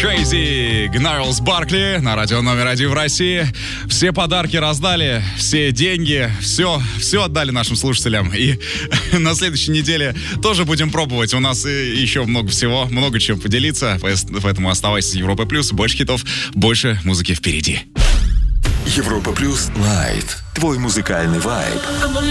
Crazy, Gnarls Баркли на радио номер 1 в России. Все подарки раздали, все деньги, все отдали нашим слушателям. И на следующей неделе тоже будем пробовать. У нас еще много всего, много чего поделиться. Поэтому оставайся с Европой Плюс. Больше хитов, больше музыки впереди. Европа Плюс Лайт. Твой музыкальный вайб.